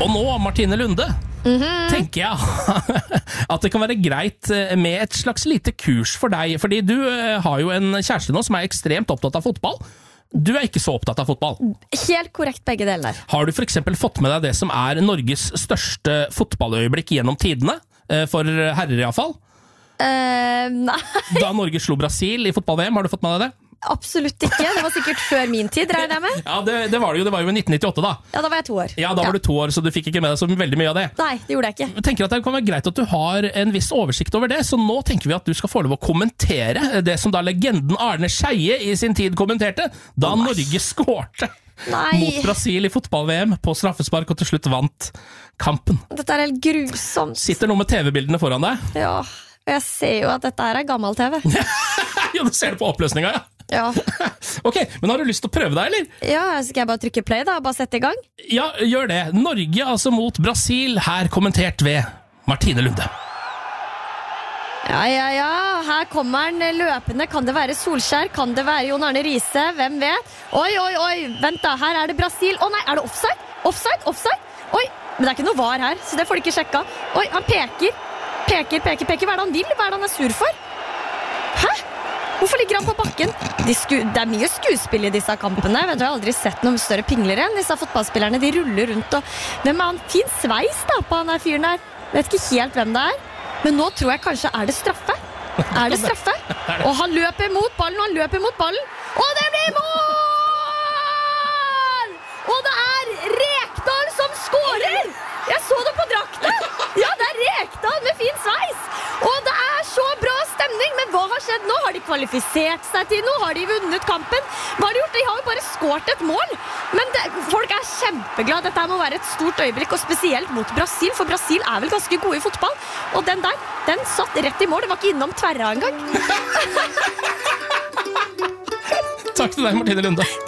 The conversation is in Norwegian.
Og nå, Martine Lunde, tenker jeg at det kan være greit med et slags lite kurs for deg, fordi du har jo en kjæreste nå som ekstremt opptatt av fotball. Du ikke så opptatt av fotball. Helt korrekt begge deler. Har du for eksempel fått med deg det som Norges største fotballøyeblikk gjennom tidene? For herrer i hvert fall. Nei. Da Norge slo Brasil i fotball-VM, har du fått med deg det? Absolutt ikke. Det var sikkert før min tid, regner jeg med. Ja, det var det jo. Det var jo i 1998 da. Ja, da var jeg 2 år. Ja, da var du 2 år, så du fikk ikke med deg så veldig mye av det. Nei, det gjorde jeg ikke. Jeg tenker at det kan være greit at du har en viss oversikt over det, så nå tenker vi at du skal få lov å kommentere det som da legenden Arne Scheie i sin tid kommenterte, da Norge skårte mot Brasil i fotball-VM på straffespark og til slutt vant kampen. Dette helt grusomt. Sitter noe med TV-bildene foran deg? Ja, og jeg ser jo at dette gammel TV. Ja, du ser det på oppløsninga, ja. Ja. Ok, men har du lyst til å prøve deg, eller? Ja, skal jeg bare trykke play da, bare sette i gang? Ja, gjør det. Norge altså mot Brasil, her kommentert ved Martine Lunde. Ja, her kommer han løpende. Kan det være Solskjær? Kan det være Jon Arne Riise? Hvem vet? Oi, vent da, her det Brasil. Å nei, det offside? Offside? Oi, men det ikke noe var her, så det får de ikke sjekka. Oi, han peker. Hva det han vil? Hva det han sur for? Hæ? Hvorfor ligger han på bakken? Det mye skuespill i disse kampene. Jeg har aldri sett noen større pinglere enn disse fotballspillerne. De ruller rundt og... Hvem han? Fin sveis da på han der fyren der. Vet ikke helt hvem det men nå tror jeg kanskje det straffe. Det straffe? Og han løper mot ballen, og det blir mål! Og det Rekdal som skårer! Jeg så det på drakta! Ja, det Rekdal med fin sveis! Og det så bra stemning, men hva har skjedd nå? Har de kvalifisert seg til noe? Har de vunnet kampen? Hva har de gjort? De har jo bare skåret et mål. Men folk kjempeglade. Dette må være et stort øyeblikk, og spesielt mot Brasil, for Brasil vel ganske gode i fotball. Og den satt rett i mål. Det var ikke innom tverra engang. Takk til deg, Martine Lunde.